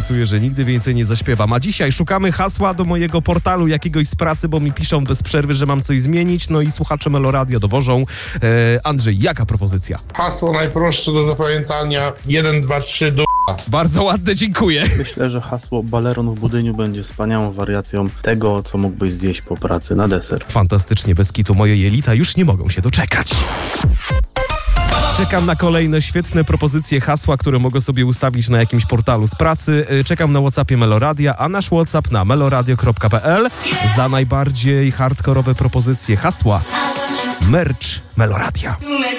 obiecuję, że nigdy więcej nie zaśpiewam. A dzisiaj szukamy hasła do mojego portalu jakiegoś z pracy, bo mi piszą bez przerwy, że mam coś zmienić, no i słuchacze Meloradia dowożą. Andrzej, jaka propozycja? Hasło najprostsze do zapamiętania: 1, 2, 3, Bardzo ładne, dziękuję. Myślę, że hasło baleron w budyniu będzie wspaniałą wariacją tego, co mógłbyś zjeść po pracy na deser. Fantastycznie, bez kitu. Moje jelita już nie mogą się doczekać. Czekam na kolejne świetne propozycje hasła, które mogę sobie ustawić na jakimś portalu z pracy. Czekam na WhatsAppie Meloradia, a nasz WhatsApp na meloradio.pl. Za najbardziej hardkorowe propozycje hasła merch Meloradia.